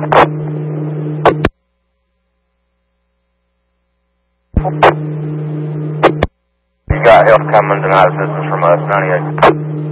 You got help coming, denied assistance from us, 98.